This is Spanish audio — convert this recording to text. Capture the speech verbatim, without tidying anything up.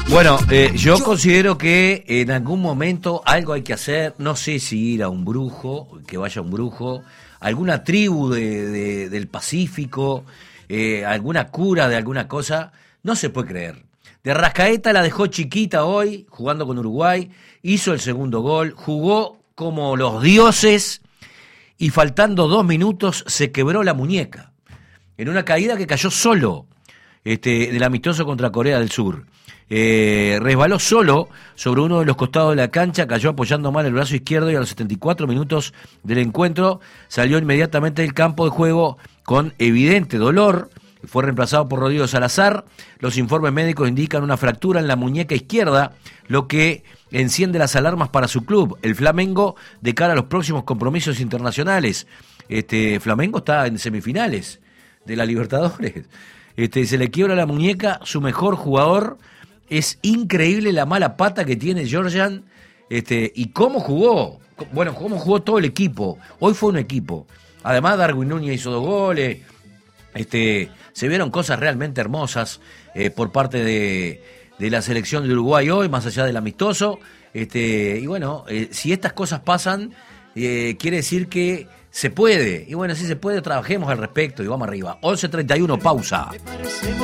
Bueno, eh, yo considero que en algún momento algo hay que hacer, no sé si ir a un brujo, que vaya un brujo, alguna tribu de, de, del Pacífico, eh, alguna cura de alguna cosa, no se puede creer. De Arrascaeta la dejó chiquita hoy, jugando con Uruguay, hizo el segundo gol, jugó como los dioses y faltando dos minutos se quebró la muñeca, en una caída que cayó solo, este, del amistoso contra Corea del Sur. Eh, resbaló solo sobre uno de los costados de la cancha, cayó apoyando mal el brazo izquierdo y a los setenta y cuatro minutos del encuentro salió inmediatamente del campo de juego con evidente dolor. Fue reemplazado por Rodrigo Salazar. Los informes médicos indican una fractura en la muñeca izquierda, lo que enciende las alarmas para su club, el Flamengo, de cara a los próximos compromisos internacionales. Este Flamengo está en semifinales de la Libertadores. Este, se le quiebra la muñeca, su mejor jugador. Es increíble la mala pata que tiene Georgian, este, y cómo jugó. Bueno, cómo jugó todo el equipo. Hoy fue un equipo. Además, Darwin Núñez hizo dos goles. Este, se vieron cosas realmente hermosas eh, por parte de, de la selección de Uruguay hoy, más allá del amistoso. Este, y bueno, eh, si estas cosas pasan, eh, quiere decir que se puede. Y bueno, si se puede, trabajemos al respecto y vamos arriba. once treinta y uno, pausa.